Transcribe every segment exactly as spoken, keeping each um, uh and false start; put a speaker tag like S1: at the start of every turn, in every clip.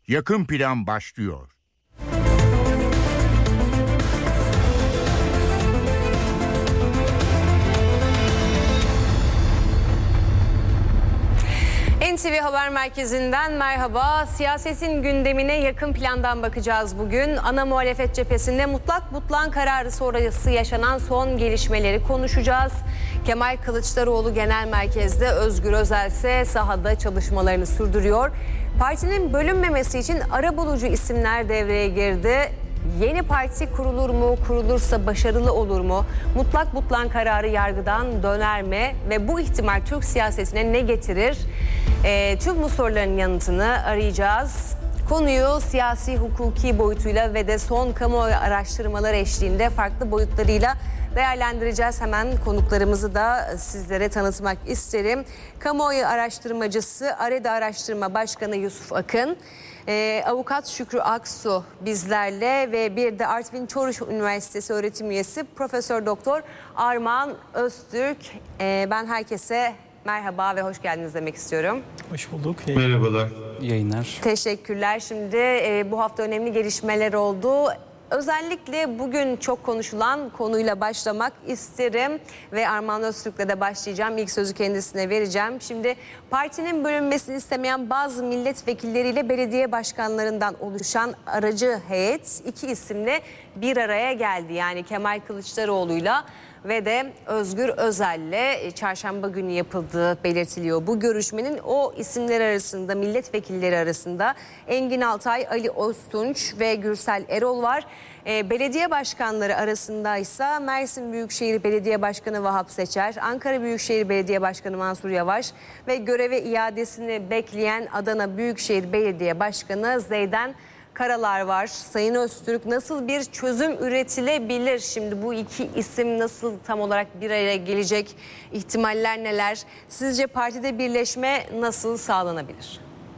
S1: Yakın Plan başlıyor.
S2: N T V Haber Merkezi'nden merhaba. Siyasetin gündemine yakın plandan bakacağız bugün. Ana muhalefet cephesinde mutlak butlan kararı sonrası yaşanan son gelişmeleri konuşacağız. Kemal Kılıçdaroğlu genel merkezde, Özgür Özel ise sahada çalışmalarını sürdürüyor. Partinin bölünmemesi için arabulucu isimler devreye girdi. Yeni parti kurulur mu? Kurulursa başarılı olur mu? Mutlak butlan kararı yargıdan döner mi? Ve bu ihtimal Türk siyasetine ne getirir? E, tüm bu soruların yanıtını arayacağız. Konuyu siyasi hukuki boyutuyla ve de son kamuoyu araştırmaları eşliğinde farklı boyutlarıyla değerlendireceğiz. Hemen konuklarımızı da sizlere tanıtmak isterim. Kamuoyu araştırmacısı Areda Araştırma Başkanı Yusuf Akın, Ee, Avukat Şükrü Aksu bizlerle ve bir de Artvin Çoruh Üniversitesi öğretim üyesi Profesör Doktor Armağan Öztürk. Ee, ben herkese merhaba ve hoş geldiniz demek istiyorum.
S3: Hoş bulduk.
S4: Merhabalar.
S3: Yayınlar.
S2: Teşekkürler. Şimdi e, bu hafta önemli gelişmeler oldu. Özellikle bugün çok konuşulan konuyla başlamak isterim ve Armağan Öztürk'le de başlayacağım. İlk sözü kendisine vereceğim. Şimdi partinin bölünmesini istemeyen bazı milletvekilleriyle belediye başkanlarından oluşan aracı heyet iki isimle bir araya geldi. Yani Kemal Kılıçdaroğlu'yla ve de Özgür Özel'le çarşamba günü yapıldığı belirtiliyor. Bu görüşmenin o isimler arasında, milletvekilleri arasında Engin Altay, Ali Öztunç ve Gürsel Erol var. E, belediye başkanları arasında ise Mersin Büyükşehir Belediye Başkanı Vahap Seçer, Ankara Büyükşehir Belediye Başkanı Mansur Yavaş ve göreve iadesini bekleyen Adana Büyükşehir Belediye Başkanı Zeydan Karalar var. Sayın Öztürk, nasıl bir çözüm üretilebilir? Şimdi bu iki isim nasıl tam olarak bir araya gelecek? İhtimaller neler? Sizce partide birleşme nasıl sağlanabilir?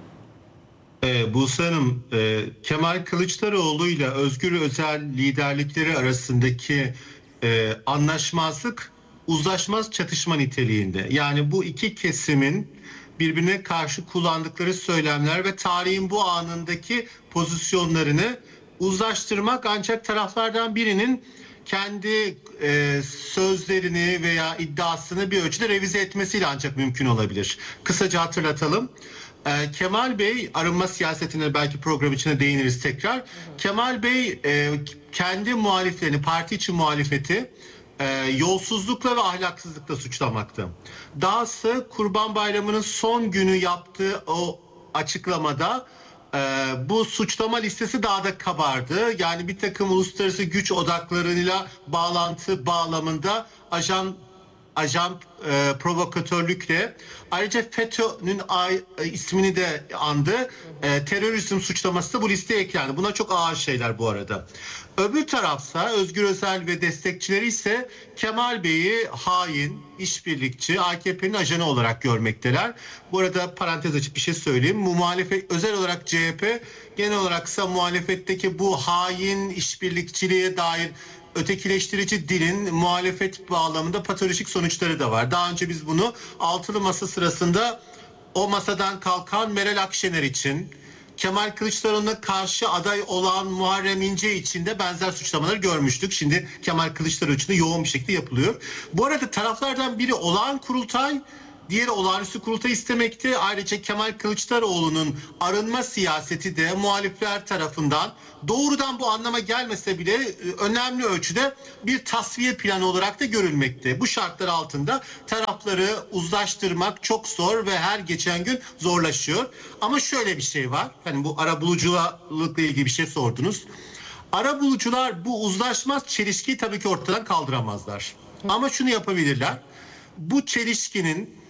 S4: Ee, Buse Hanım, e, Kemal Kılıçdaroğlu ile Özgür Özel liderlikleri arasındaki e, anlaşmazlık uzlaşmaz çatışma niteliğinde. Yani bu iki kesimin birbirine karşı kullandıkları söylemler ve tarihin bu anındaki pozisyonlarını uzlaştırmak ancak taraflardan birinin kendi e, sözlerini veya iddiasını bir ölçüde revize etmesiyle ancak mümkün olabilir. Kısaca hatırlatalım. E, Kemal Bey, arınma siyasetine belki program içine değiniriz tekrar. Hı hı. Kemal Bey e, kendi muhaliflerini, parti içi muhalefeti E, yolsuzlukla ve ahlaksızlıkla suçlamaktı. Dahası Kurban Bayramı'nın son günü yaptığı o açıklamada e, bu suçlama listesi daha da kabardı. Yani bir takım uluslararası güç odaklarıyla bağlantı bağlamında ajan ajan e, provokatörlükle, ayrıca FETÖ'nün e, ismini de andı. E, terörizm suçlaması da bu listeye eklendi. Buna çok ağır şeyler bu arada. Öbür tarafsa Özgür Özel ve destekçileri ise Kemal Bey'i hain, işbirlikçi, A K P'nin ajanı olarak görmekteler. Bu arada parantez açıp bir şey söyleyeyim. Bu muhalefet, özel olarak C H P, genel olaraksa muhalefetteki bu hain, işbirlikçiliğe dair ötekileştirici dilin muhalefet bağlamında patolojik sonuçları da var. Daha önce biz bunu altılı masa sırasında o masadan kalkan Meral Akşener için, Kemal Kılıçdaroğlu'na karşı aday olan Muharrem İnce için de benzer suçlamaları görmüştük. Şimdi Kemal Kılıçdaroğlu için de yoğun bir şekilde yapılıyor. Bu arada taraflardan biri olağan kurultay, diğeri olağanüstü kurultay istemekte. Ayrıca Kemal Kılıçdaroğlu'nun arınma siyaseti de muhalifler tarafından doğrudan bu anlama gelmese bile önemli ölçüde bir tasfiye planı olarak da görülmekte. Bu şartlar altında tarafları uzlaştırmak çok zor ve her geçen gün zorlaşıyor. Ama şöyle bir şey var. Hani bu arabuluculukla ilgili bir şey sordunuz. Arabulucular bu uzlaşmaz çelişkiyi tabii ki ortadan kaldıramazlar. Ama şunu yapabilirler. Bu çelişkinin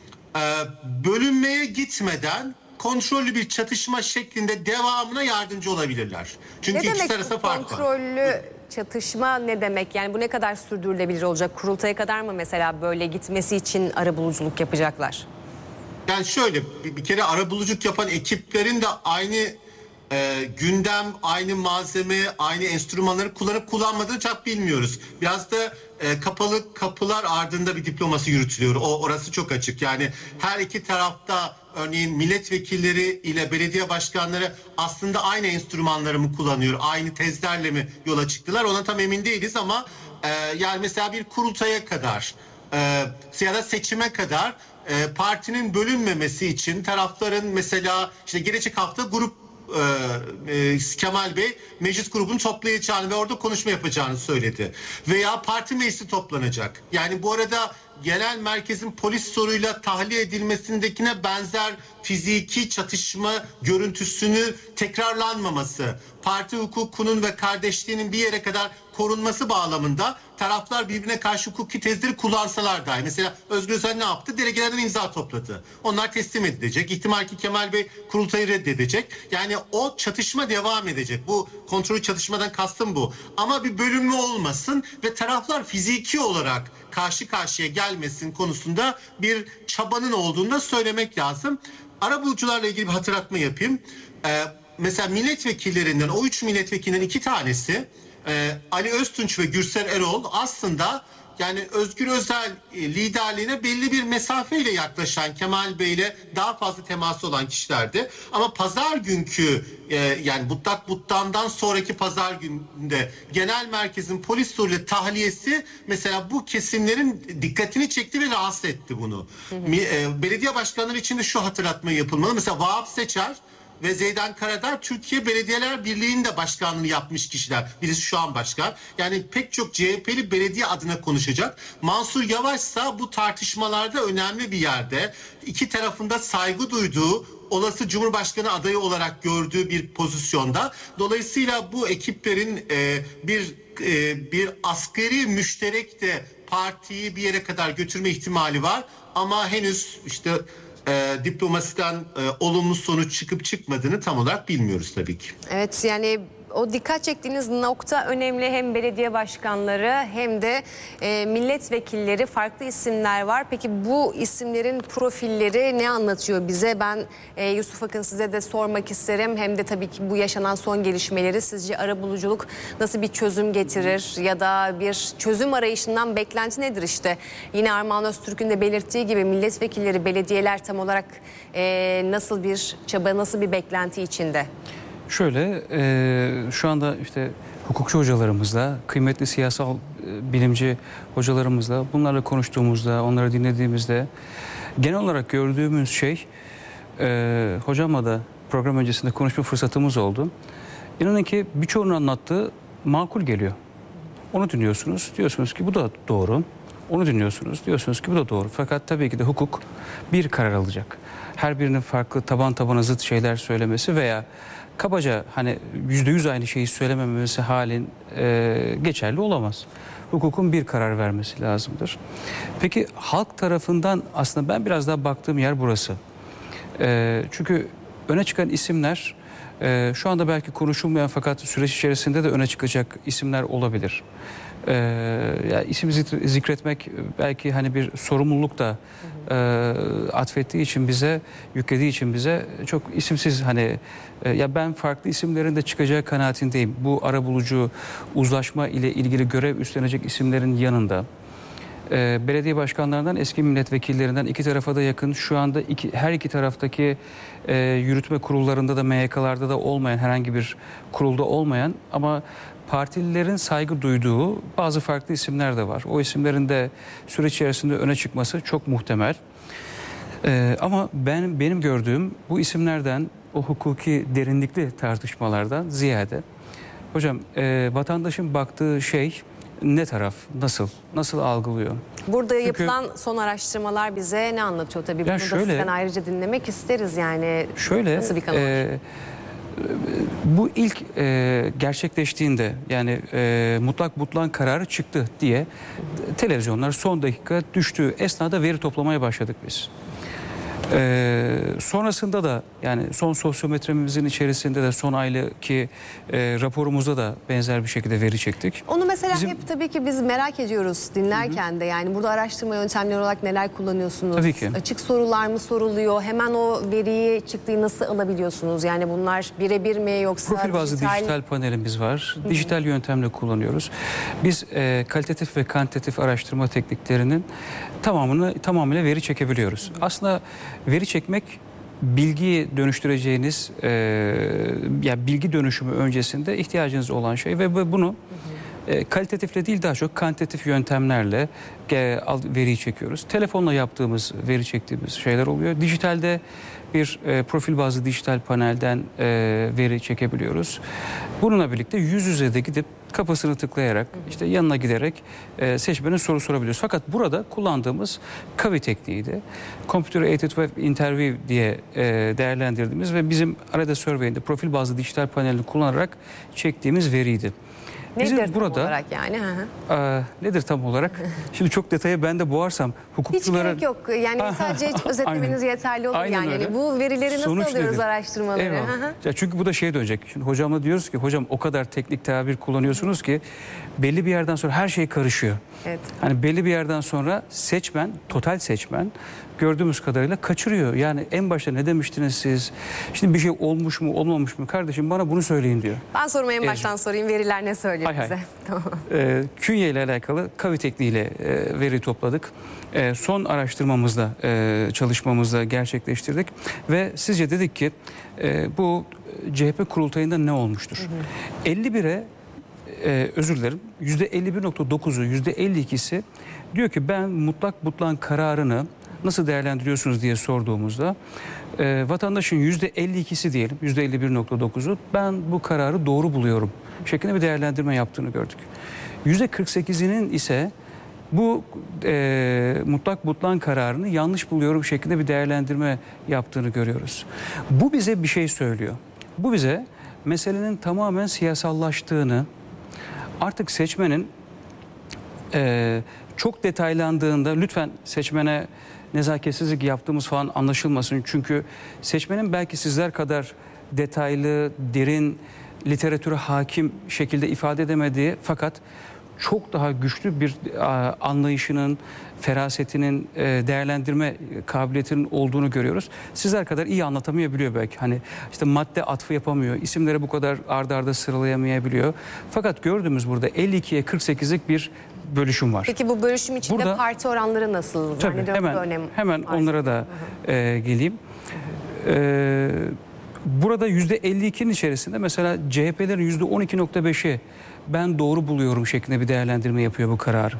S4: bölünmeye gitmeden kontrollü bir çatışma şeklinde devamına yardımcı olabilirler. Çünkü ikisi arasında fark var.
S2: Kontrollü çatışma ne demek? Yani bu ne kadar sürdürülebilir olacak? Kurultaya kadar mı mesela böyle gitmesi için arabuluculuk yapacaklar?
S4: Yani şöyle, bir kere arabuluculuk yapan ekiplerin de aynı e, gündem, aynı malzeme, aynı enstrümanları kullanıp kullanmadığını çok bilmiyoruz. Biraz da e, kapalı kapılar ardında bir diploması yürütülüyor. O orası çok açık. Yani her iki tarafta örneğin milletvekilleri ile belediye başkanları aslında aynı enstrümanları mı kullanıyor? Aynı tezlerle mi yola çıktılar? Ona tam emin değiliz ama e, yani mesela bir kurultaya kadar e, ya da seçime kadar e, partinin bölünmemesi için tarafların mesela işte gelecek hafta grup e, e, Kemal Bey meclis grubunu toplayacağını ve orada konuşma yapacağını söyledi. Veya parti meclisi toplanacak. Yani bu arada genel merkezin polis soruyla tahliye edilmesindekine benzer fiziki çatışma görüntüsünü tekrarlanmaması, parti hukukunun ve kardeşliğinin bir yere kadar korunması bağlamında taraflar birbirine karşı hukuki tezleri kullansalar dahi. Mesela Özgür Özel ne yaptı? Delegelerden imza topladı. Onlar teslim edilecek. İhtimal ki Kemal Bey kurultayı reddedecek. Yani o çatışma devam edecek. Bu kontrolü çatışmadan kastım bu. Ama bir bölünme olmasın ve taraflar fiziki olarak karşı karşıya gelmesin konusunda bir çabanın olduğunu da söylemek lazım. Arabulucularla ilgili bir hatırlatma yapayım. Ee, mesela milletvekillerinden, o üç milletvekilinden iki tanesi e, Ali Öztunç ve Gürsel Erol aslında yani Özgür Özel liderliğine belli bir mesafeyle yaklaşan, Kemal Bey ile daha fazla teması olan kişilerdi. Ama pazar günkü e, yani Butlak Butlan'dan sonraki pazar gününde genel merkezin polis soruyla tahliyesi mesela bu kesimlerin dikkatini çekti ve rahatsız etti bunu. Hı hı. E, belediye başkanları için de şu hatırlatma yapılmalı. Mesela Vahap Seçer ve Zeydan Karadar Türkiye Belediyeler Birliği'nin de başkanlığını yapmış kişiler. Birisi şu an başkan. Yani pek çok C H P'li belediye adına konuşacak. Mansur Yavaşsa bu tartışmalarda önemli bir yerde. İki tarafında saygı duyduğu, olası Cumhurbaşkanı adayı olarak gördüğü bir pozisyonda. Dolayısıyla bu ekiplerin e, bir e, bir askeri müşterek de partiyi bir yere kadar götürme ihtimali var. Ama henüz işte E, diplomasiden e, olumlu sonuç çıkıp çıkmadığını tam olarak bilmiyoruz tabii ki.
S2: Evet, yani o dikkat çektiğiniz nokta önemli. Hem belediye başkanları hem de e, milletvekilleri, farklı isimler var. Peki bu isimlerin profilleri ne anlatıyor bize? Ben e, Yusuf Akın size de sormak isterim. Hem de tabii ki bu yaşanan son gelişmeleri sizce arabuluculuk nasıl bir çözüm getirir? Ya da bir çözüm arayışından beklenti nedir işte? Yine Armağan Öztürk'ün de belirttiği gibi milletvekilleri, belediyeler tam olarak e, nasıl bir çaba, nasıl bir beklenti içinde?
S3: Şöyle, e, şu anda işte hukukçu hocalarımızla, kıymetli siyasal e, bilimci hocalarımızla bunlarla konuştuğumuzda, onları dinlediğimizde genel olarak gördüğümüz şey, e, hocamla da program öncesinde konuşma fırsatımız oldu. İnanın ki birçoğunun anlattığı makul geliyor. Onu dinliyorsunuz, diyorsunuz ki bu da doğru. Onu dinliyorsunuz, diyorsunuz ki bu da doğru. Fakat tabii ki de hukuk bir karar alacak. Her birinin farklı taban tabana zıt şeyler söylemesi veya kabaca hani yüzde yüz aynı şeyi söylememesi halin e, geçerli olamaz. Hukukun bir karar vermesi lazımdır. Peki halk tarafından aslında ben biraz daha baktığım yer burası. E, çünkü öne çıkan isimler e, şu anda belki konuşulmayan fakat süreç içerisinde de öne çıkacak isimler olabilir. Ee, yani isim zikretmek belki hani bir sorumluluk da e, atfettiği için bize, yüklediği için bize çok isimsiz hani e, ya ben farklı isimlerin de çıkacağı kanaatindeyim. Bu arabulucu uzlaşma ile ilgili görev üstlenecek isimlerin yanında e, belediye başkanlarından, eski milletvekillerinden iki tarafa da yakın, şu anda iki, her iki taraftaki e, yürütme kurullarında da M Y K'larda da olmayan, herhangi bir kurulda olmayan ama partililerin saygı duyduğu bazı farklı isimler de var. O isimlerin de süreç içerisinde öne çıkması çok muhtemel. Ee, ama ben benim gördüğüm bu isimlerden, o hukuki derinlikli tartışmalardan ziyade, hocam e, vatandaşın baktığı şey ne taraf, nasıl, nasıl algılıyor?
S2: Burada
S3: Çünkü,
S2: yapılan son araştırmalar bize ne anlatıyor tabii? Bunu
S3: şöyle,
S2: da sizden ayrıca dinlemek isteriz yani.
S3: Şöyle,
S2: nasıl bir kanal? E,
S3: bu ilk e, gerçekleştiğinde yani e, mutlak butlan kararı çıktı diye televizyonlar son dakika düştüğü esnada veri toplamaya başladık biz. Ee, sonrasında da yani son sosyometremizin içerisinde de son aylıki e, raporumuzda da benzer bir şekilde veri çektik.
S2: Onu mesela
S3: Bizim-
S2: hep tabii ki biz merak ediyoruz dinlerken de, yani burada araştırma yöntemleri olarak neler kullanıyorsunuz?
S3: Tabii ki.
S2: Açık sorular mı soruluyor? Hemen o veriyi, çıktığı nasıl alabiliyorsunuz? Yani bunlar birebir mi yoksa
S3: Profil bazlı
S2: dijital?
S3: dijital panelimiz var. Dijital yöntemle kullanıyoruz. Biz e, kalitatif ve kantitatif araştırma tekniklerinin tamamını tamamıyla veri çekebiliyoruz. Aslında veri çekmek bilgiyi dönüştüreceğiniz e, ya bilgi dönüşümü öncesinde ihtiyacınız olan şey ve bu- bunu e, kalitatifle değil daha çok kantitatif yöntemlerle e, al- veriyi çekiyoruz. Telefonla yaptığımız, veri çektiğimiz şeyler oluyor. Dijitalde bir e, profil bazlı dijital panelden e, veri çekebiliyoruz. Bununla birlikte yüz yüze de gidip kapısını tıklayarak, işte yanına giderek e, seçmenin soru sorabiliyoruz. Fakat burada kullandığımız C A V I tekniğiydi. Computer Aided Web Interview diye e, değerlendirdiğimiz ve bizim Arada Survey'inde profil bazlı dijital panelini kullanarak çektiğimiz veriydi. Bizim
S2: Nedir tam
S3: burada
S2: olarak yani? Hı hı.
S3: e, nedir tam olarak? Şimdi çok detaya ben de boğarsam
S2: Hiç
S3: hukukçulara...
S2: gerek yok. Yani sadece hiç özetlemeniz
S3: Aynen.
S2: yeterli olur.
S3: Aynen
S2: yani
S3: öyle.
S2: Yani bu verileri nasıl
S3: Sonuç
S2: alıyoruz,
S3: nedir?
S2: araştırmaları?
S3: Eyvallah.
S2: Hı hı.
S3: Ya çünkü bu da şeye dönecek. Şimdi hocamla diyoruz ki hocam o kadar teknik tabir kullanıyorsunuz ki belli bir yerden sonra her şey karışıyor.
S2: Evet.
S3: Hani belli bir yerden sonra seçmen, total seçmen gördüğümüz kadarıyla kaçırıyor. Yani en başta ne demiştiniz siz? Şimdi bir şey olmuş mu olmamış mı kardeşim bana bunu söyleyin diyor.
S2: Ben sorumu en
S3: Evet.
S2: baştan sorayım. Veriler ne söylüyor
S3: Hay hay.
S2: bize? Tamam.
S3: E, künye ile alakalı C A V I tekniğiyle e, veri topladık. E, son araştırmamızda, e, çalışmamızda gerçekleştirdik. Ve sizce dedik ki e, bu C H P kurultayında ne olmuştur? Hı hı. elli bire e, özür dilerim yüzde elli bir nokta dokuzu, yüzde elli ikisi diyor ki ben mutlak butlan kararını nasıl değerlendiriyorsunuz diye sorduğumuzda e, vatandaşın yüzde elli ikisi diyelim, yüzde elli bir nokta dokuzu ben bu kararı doğru buluyorum şeklinde bir değerlendirme yaptığını gördük. yüzde kırk sekizinin ise bu e, mutlak butlan kararını yanlış buluyorum şeklinde bir değerlendirme yaptığını görüyoruz. Bu bize bir şey söylüyor. Bu bize meselenin tamamen siyasallaştığını, artık seçmenin e, çok detaylandığında lütfen seçmene nezaketsizlik yaptığımız falan anlaşılmasın. Çünkü seçmenin belki sizler kadar detaylı, derin, literatüre hakim şekilde ifade edemediği fakat çok daha güçlü bir a, anlayışının, ferasetinin, e, değerlendirme kabiliyetinin olduğunu görüyoruz. Sizler kadar iyi anlatamayabiliyor belki. Hani işte madde atfı yapamıyor, isimleri bu kadar arda arda sıralayamayabiliyor. Fakat gördüğümüz burada elli ikiye kırk sekizlik bir bölüşüm var.
S2: Peki bu bölüşüm içinde
S3: Burada-
S2: parti oranları nasıl?
S3: Tabii
S2: Zannediyorum
S3: hemen
S2: bu önem
S3: hemen
S2: arz
S3: onlara da e, geleyim. E, burada yüzde elli ikinin içerisinde mesela C H P'lerin yüzde on iki nokta beşi ben doğru buluyorum şeklinde bir değerlendirme yapıyor bu kararı.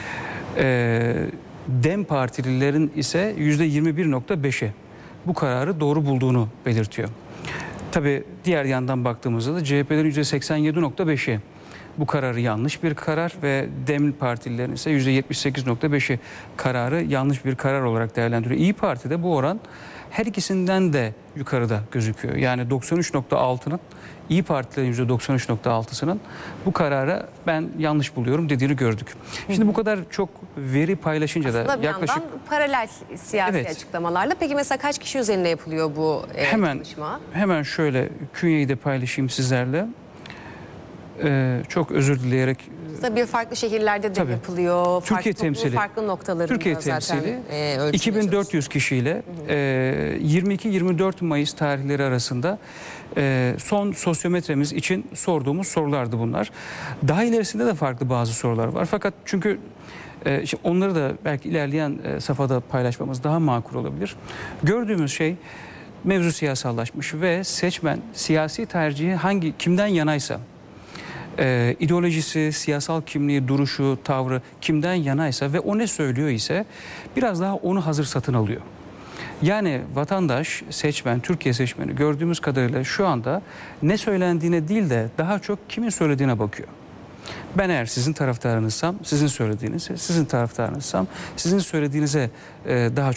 S3: E, Dem Partililerin ise yüzde yirmi bir nokta beşi bu kararı doğru bulduğunu belirtiyor. Tabii diğer yandan baktığımızda da C H P'lerin yüzde seksen yedi nokta beşi bu kararı yanlış bir karar ve Dem Partililerin ise yüzde yetmiş sekiz nokta beşi kararı yanlış bir karar olarak değerlendiriyor. İyi Parti'de bu oran her ikisinden de yukarıda gözüküyor. Yani doksan üç nokta altının İyi Partilerin yüzde doksan üç nokta altısının bu karara ben yanlış buluyorum dediğini gördük. Şimdi bu kadar çok veri paylaşınca da
S2: Aslında bir
S3: yaklaşık
S2: yandan paralel siyasi
S3: Evet.
S2: açıklamalarla. Peki mesela kaç kişi üzerinde yapılıyor bu e,
S3: hemen
S2: çalışma?
S3: hemen şöyle künyeyi de paylaşayım sizlerle. Ee, çok özür dileyerek
S2: Tabii farklı şehirlerde de
S3: Tabii.
S2: yapılıyor. Farklı
S3: Türkiye
S2: toplumun
S3: temsili.
S2: farklı noktalarında
S3: Türkiye
S2: zaten
S3: temsili
S2: e, ölçülmeye
S3: iki bin dört yüz kişiyle e, yirmi iki yirmi dört Mayıs tarihleri arasında e, son sosyometremiz için sorduğumuz sorulardı bunlar. Daha ilerisinde de farklı bazı sorular var. Fakat çünkü e, işte onları da belki ilerleyen e, safhada paylaşmamız daha makul olabilir. Gördüğümüz şey mevzu siyasallaşmış ve seçmen siyasi tercihi hangi kimden yanaysa, Ee, ideolojisi, siyasal kimliği, duruşu, tavrı kimden yanaysa ve o ne söylüyor ise biraz daha onu hazır satın alıyor. Yani vatandaş, seçmen, Türkiye seçmeni gördüğümüz kadarıyla şu anda ne söylendiğine değil de daha çok kimin söylediğine bakıyor. Ben eğer sizin taraftarınızsam, sizin söylediğiniz, sizin taraftarınızsam, sizin söylediğinize e, daha